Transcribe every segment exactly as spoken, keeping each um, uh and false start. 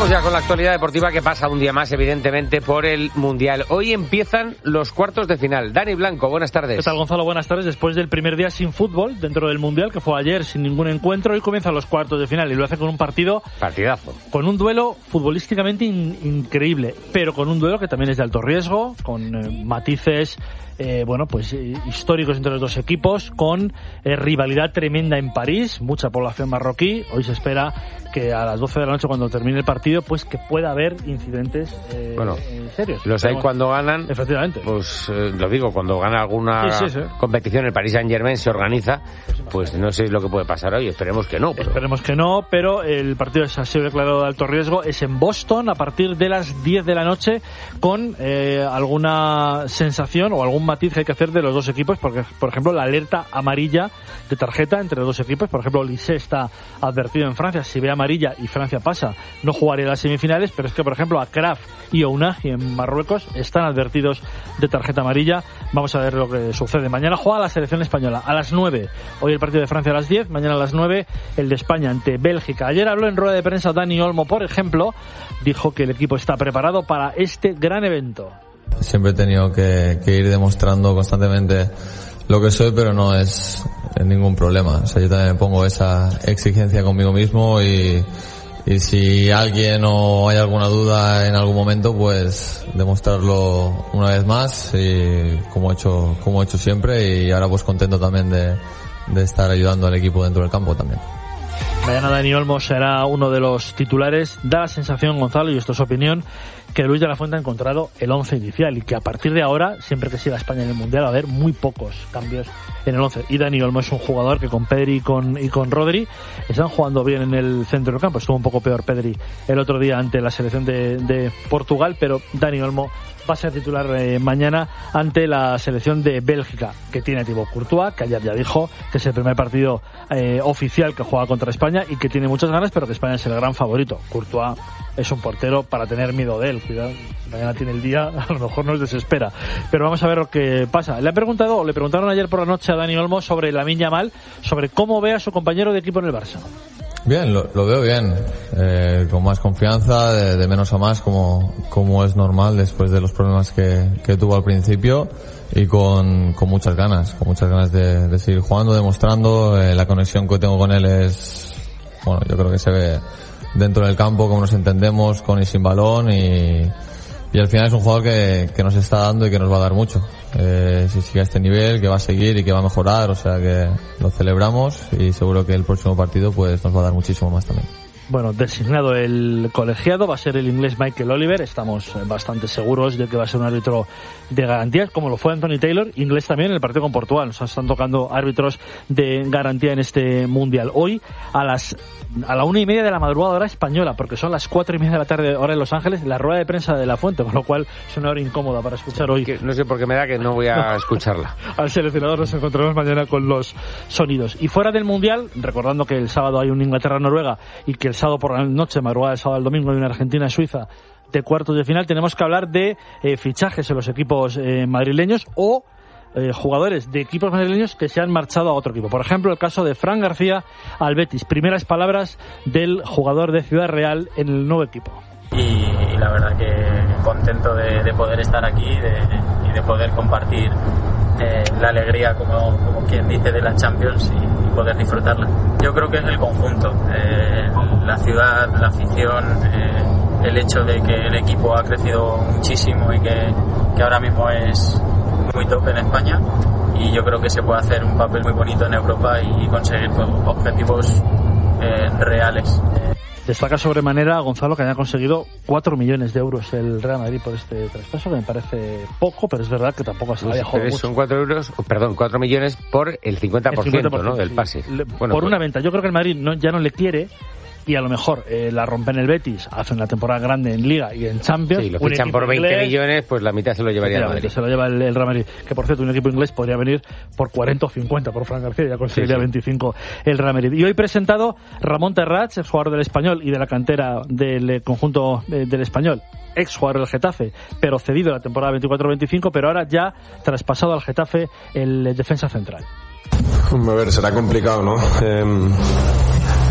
Vamos ya con la actualidad deportiva que pasa un día más, evidentemente, por el Mundial. Hoy empiezan los cuartos de final. Dani Blanco, buenas tardes. ¿Qué tal, Gonzalo? Buenas tardes. Después del primer día sin fútbol dentro del Mundial, que fue ayer sin ningún encuentro, hoy comienzan los cuartos de final y lo hace con un partido... Partidazo. Con un duelo futbolísticamente in- increíble, pero con un duelo que también es de alto riesgo, con eh, matices... Eh, bueno, pues eh, históricos entre los dos equipos, con eh, rivalidad tremenda en París, mucha población marroquí. Hoy se espera que a las doce de la noche, cuando termine el partido, pues que pueda haber incidentes eh, bueno, eh, serios. Los hay cuando ganan. Efectivamente. Pues eh, lo digo, cuando gana alguna sí, sí, sí. competición, el Paris Saint-Germain se organiza, pues no sé lo que puede pasar hoy. Esperemos que no. Pero... Esperemos que no, pero el partido ha sido declarado de alto riesgo. Es en Boston a partir de las diez de la noche, con eh, alguna sensación o algún matiz que hay que hacer de los dos equipos, porque, por ejemplo, la alerta amarilla de tarjeta entre los dos equipos. Por ejemplo, Olise está advertido en Francia. Si ve amarilla y Francia pasa, no jugaría las semifinales, pero es que, por ejemplo, a Kraf y Ounahi en Marruecos están advertidos de tarjeta amarilla. Vamos a ver lo que sucede. Mañana juega la selección española a las nueve. Hoy el partido de Francia a las diez, mañana a las nueve el de España ante Bélgica. Ayer habló en rueda de prensa Dani Olmo, por ejemplo, dijo que el equipo está preparado para este gran evento. Siempre he tenido que, que ir demostrando constantemente lo que soy, pero no es ningún problema. O sea, yo también me pongo esa exigencia conmigo mismo y, y si alguien o hay alguna duda en algún momento, pues demostrarlo una vez más, y como he hecho, como he hecho siempre, y ahora pues contento también de, de estar ayudando al equipo dentro del campo también. Mañana Dani Olmo será uno de los titulares. Da la sensación, Gonzalo, y esto es su opinión, que Luis de la Fuente ha encontrado el once inicial y que a partir de ahora, siempre que siga España en el Mundial, va a haber muy pocos cambios en el once. Y Dani Olmo es un jugador que con Pedri y con, y con Rodri están jugando bien en el centro del campo. Estuvo un poco peor Pedri el otro día ante la selección de, de Portugal, pero Dani Olmo va a ser titular eh, mañana ante la selección de Bélgica, que tiene a Thibaut Courtois, que ayer ya dijo que es el primer partido eh, oficial que juega contra España y que tiene muchas ganas, pero que España es el gran favorito. Courtois es un portero para tener miedo de él. Cuidado, mañana tiene el día, a lo mejor nos desespera. Pero vamos a ver lo que pasa. Le ha preguntado, o le preguntaron ayer por la noche a Dani Olmo sobre Lamine Yamal, sobre cómo ve a su compañero de equipo en el Barça. Bien, lo, lo veo bien, eh, con más confianza, de, de menos a más, como, como es normal después de los problemas que, que tuvo al principio, y con, con muchas ganas, con muchas ganas de, de seguir jugando, demostrando. Eh, la conexión que tengo con él es, bueno, yo creo que se ve dentro del campo, cómo nos entendemos con y sin balón, y, y al final es un jugador que, que nos está dando y que nos va a dar mucho. Eh, si sigue a este nivel, que va a seguir y que va a mejorar, o sea que lo celebramos, y seguro que el próximo partido pues nos va a dar muchísimo más también. Bueno, designado el colegiado va a ser el inglés Michael Oliver. Estamos bastante seguros de que va a ser un árbitro de garantías, como lo fue Anthony Taylor, inglés también en el partido con Portugal. Nos están tocando árbitros de garantía en este Mundial. Hoy a las a la una y media de la madrugada hora española, porque son las cuatro y media de la tarde hora en Los Ángeles, la rueda de prensa de La Fuente, con lo cual es una hora incómoda para escuchar hoy. Que no sé por qué me da que no voy a no. escucharla. Al seleccionador nos encontraremos mañana con los sonidos. Y fuera del Mundial, recordando que el sábado hay un Inglaterra-Noruega y que el sábado por la noche, madrugada del sábado al domingo, hay una Argentina-Suiza de cuartos de final, tenemos que hablar de eh, fichajes en los equipos eh, madrileños o Eh, jugadores de equipos madrileños que se han marchado a otro equipo. Por ejemplo, el caso de Fran García al Betis. Primeras palabras del jugador de Ciudad Real en el nuevo equipo. Y, y la verdad que contento de, de poder estar aquí de, y de poder compartir eh, la alegría, como, como quien dice, de la Champions y, y poder disfrutarla. Yo creo que es el conjunto, eh, la ciudad, la afición, eh, el hecho de que el equipo ha crecido muchísimo y que, que ahora mismo es muy top en España, y yo creo que se puede hacer un papel muy bonito en Europa y conseguir objetivos eh, reales. Destaca sobremanera, Gonzalo, que haya conseguido cuatro millones de euros el Real Madrid por este traspaso, que me parece poco, pero es verdad que tampoco se haya jugado mucho. Son cuatro euros, perdón, cuatro millones por el cincuenta por ciento, el cincuenta por ciento, ¿no? Del pase. Sí. Bueno, por pues... una venta. Yo creo que el Madrid no, ya no le quiere, y a lo mejor eh, la rompe en el Betis, hace una temporada grande en Liga y en Champions. Sí, lo fichan por veinte inglés, millones, pues la mitad se lo llevaría el Madrid. Se lo lleva el, el Real Madrid. Que por cierto, un equipo inglés podría venir por cuarenta o cincuenta por Fran García, ya conseguiría sí, sí. veinticinco el Real Madrid. Y hoy presentado Ramón Terrats, ex jugador del Español y de la cantera del conjunto de, del Español, ex jugador del Getafe, pero cedido la temporada veinticuatro veinticinco, pero ahora ya traspasado al Getafe el defensa central. A ver, será complicado, ¿no? Eh,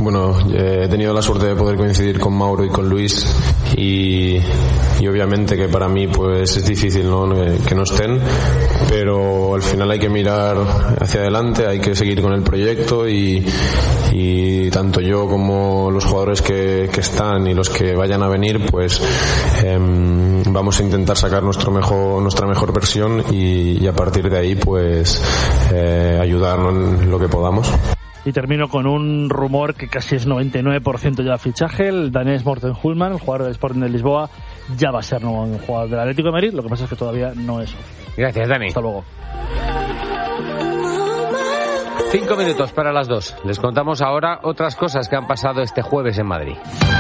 Bueno, eh, he tenido la suerte de poder coincidir con Mauro y con Luis y, y obviamente que para mí pues es difícil, ¿no?, que no estén, pero al final hay que mirar hacia adelante, hay que seguir con el proyecto y, y tanto yo como los jugadores que, que están y los que vayan a venir pues eh, vamos a intentar sacar nuestro mejor, nuestra mejor versión y, y a partir de ahí pues eh, ayudarnos en lo que podamos. Y termino con un rumor que casi es noventa y nueve por ciento ya fichaje. El danés Morten Hulman, el jugador del Sporting de Lisboa, ya va a ser nuevo jugador del Atlético de Madrid. Lo que pasa es que todavía no es oficial. Gracias, Dani. Hasta luego. Cinco minutos para las dos. Les contamos ahora otras cosas que han pasado este jueves en Madrid.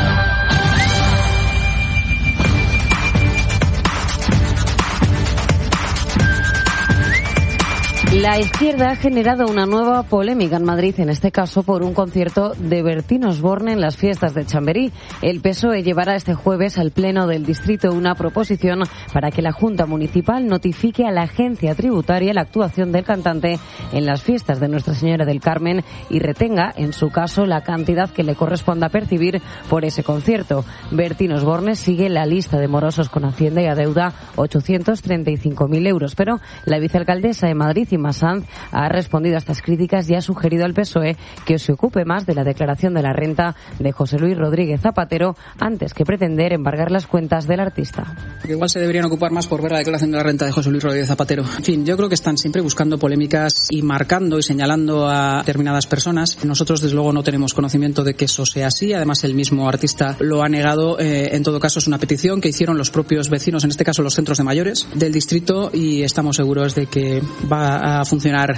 La izquierda ha generado una nueva polémica en Madrid, en este caso por un concierto de Bertín Osborne en las fiestas de Chamberí. El P S O E llevará este jueves al Pleno del Distrito una proposición para que la Junta Municipal notifique a la agencia tributaria la actuación del cantante en las fiestas de Nuestra Señora del Carmen y retenga, en su caso, la cantidad que le corresponda percibir por ese concierto. Bertín Osborne sigue la lista de morosos con Hacienda y adeuda ochocientos treinta y cinco mil euros, pero la vicealcaldesa de Madrid, Sanz, ha respondido a estas críticas y ha sugerido al P S O E que se ocupe más de la declaración de la renta de José Luis Rodríguez Zapatero antes que pretender embargar las cuentas del artista. Igual se deberían ocupar más por ver la declaración de la renta de José Luis Rodríguez Zapatero. En fin, yo creo que están siempre buscando polémicas y marcando y señalando a determinadas personas. Nosotros, desde luego, no tenemos conocimiento de que eso sea así. Además, el mismo artista lo ha negado. Eh, en todo caso, es una petición que hicieron los propios vecinos, en este caso los centros de mayores del distrito, y estamos seguros de que va a a funcionar.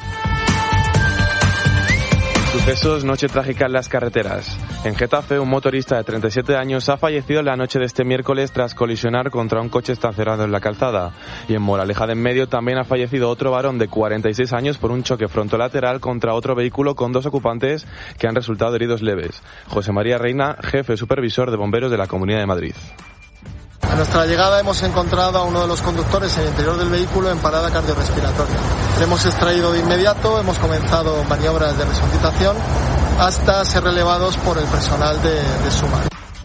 Sucesos, noche trágica en las carreteras. En Getafe, un motorista de treinta y siete años ha fallecido la noche de este miércoles tras colisionar contra un coche estacionado en la calzada. Y en Moraleja de Enmedio también ha fallecido otro varón de cuarenta y seis años por un choque frontolateral contra otro vehículo con dos ocupantes que han resultado heridos leves. José María Reina, jefe supervisor de bomberos de la Comunidad de Madrid. A nuestra llegada hemos encontrado a uno de los conductores en el interior del vehículo en parada cardiorrespiratoria. Le hemos extraído de inmediato, hemos comenzado maniobras de resucitación hasta ser relevados por el personal de, de SUMA.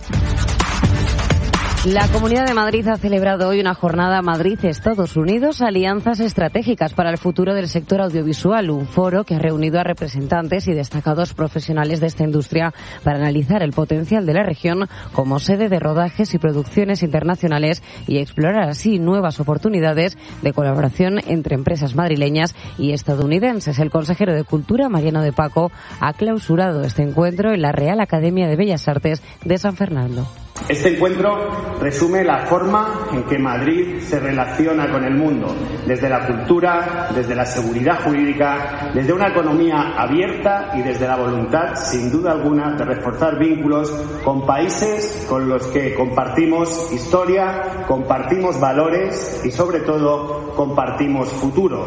La Comunidad de Madrid ha celebrado hoy una jornada Madrid-Estados Unidos, alianzas estratégicas para el futuro del sector audiovisual, un foro que ha reunido a representantes y destacados profesionales de esta industria para analizar el potencial de la región como sede de rodajes y producciones internacionales y explorar así nuevas oportunidades de colaboración entre empresas madrileñas y estadounidenses. El consejero de Cultura, Mariano de Paco, ha clausurado este encuentro en la Real Academia de Bellas Artes de San Fernando. Este encuentro resume la forma en que Madrid se relaciona con el mundo, desde la cultura, desde la seguridad jurídica, desde una economía abierta y desde la voluntad, sin duda alguna, de reforzar vínculos con países con los que compartimos historia, compartimos valores y, sobre todo, compartimos futuro.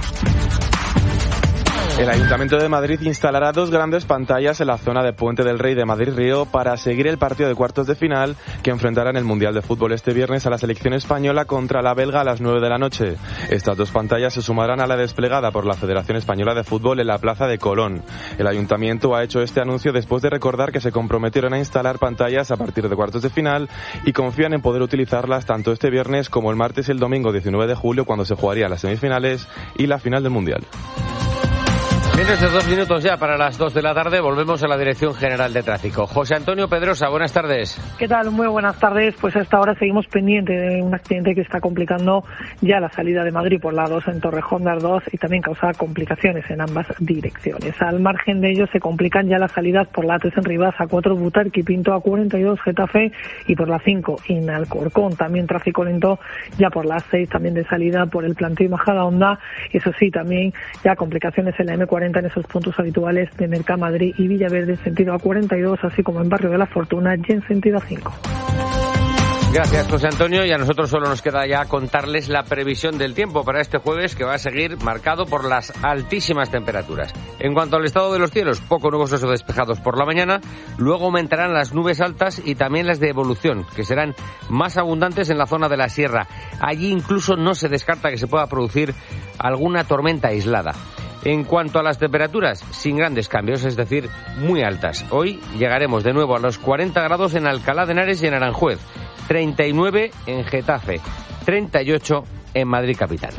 El Ayuntamiento de Madrid instalará dos grandes pantallas en la zona de Puente del Rey de Madrid-Río para seguir el partido de cuartos de final que enfrentará en el Mundial de Fútbol este viernes a la selección española contra la belga a las nueve de la noche. Estas dos pantallas se sumarán a la desplegada por la Federación Española de Fútbol en la Plaza de Colón. El Ayuntamiento ha hecho este anuncio después de recordar que se comprometieron a instalar pantallas a partir de cuartos de final y confían en poder utilizarlas tanto este viernes como el martes y el domingo diecinueve de julio, cuando se jugarían las semifinales y la final del Mundial. Menos de dos minutos ya para las dos de la tarde, volvemos a la Dirección General de Tráfico. José Antonio Pedrosa, buenas tardes. ¿Qué tal? Muy buenas tardes. Pues a esta hora seguimos pendiente de un accidente que está complicando ya la salida de Madrid por la dos en Torrejón de Ardoz y también causa complicaciones en ambas direcciones. Al margen de ello se complican ya las salidas por la tres en Rivas, A cuatro Butarque y Pinto, A cuarenta y dos Getafe y por la cinco en Alcorcón. También tráfico lento ya por la seis, también de salida por el Plantío y Majadahonda. Y eso sí, también ya complicaciones en la eme cuarenta en esos puntos habituales de Mercamadrid y Villaverde en sentido A cuarenta y dos, así como en Barrio de la Fortuna y en sentido A cinco. Gracias, José Antonio, y a nosotros solo nos queda ya contarles la previsión del tiempo para este jueves, que va a seguir marcado por las altísimas temperaturas. En cuanto al estado de los cielos, poco nubosos o despejados por la mañana, luego aumentarán las nubes altas y también las de evolución, que serán más abundantes en la zona de la sierra. Allí incluso no se descarta que se pueda producir alguna tormenta aislada. En cuanto a las temperaturas, sin grandes cambios, es decir, muy altas. Hoy llegaremos de nuevo a los cuarenta grados en Alcalá de Henares y en Aranjuez, treinta y nueve en Getafe, treinta y ocho en Madrid capital.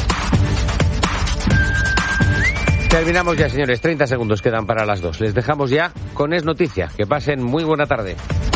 Terminamos ya, señores. treinta segundos quedan para las dos. Les dejamos ya con Es Noticia. Que pasen muy buena tarde.